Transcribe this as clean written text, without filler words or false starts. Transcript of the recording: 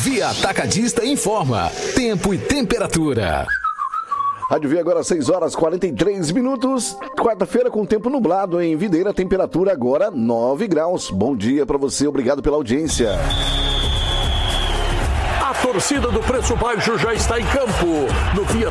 Via Atacadista informa. Tempo e temperatura. Rádio Via agora 6 horas 43 minutos. Quarta-feira com tempo nublado em Videira. Temperatura agora 9 graus. Bom dia para você. Obrigado pela audiência. A torcida do Preço Baixo já está em campo. No Via